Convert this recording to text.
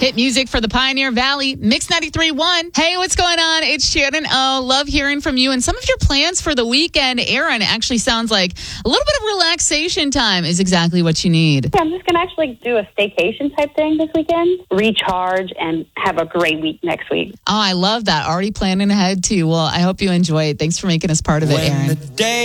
Hit music for the Pioneer Valley, Mix 93.1. Hey, what's going on? It's Shannon O. Love hearing from you and some of your plans for the weekend. Aaron, actually sounds like a little bit of relaxation time is exactly what you need. Yeah, I'm just going to actually do a staycation type thing this weekend, recharge, and have a great week next week. Oh, I love that. Already planning ahead, too. Well, I hope you enjoy it. Thanks for making us part of it, Aaron.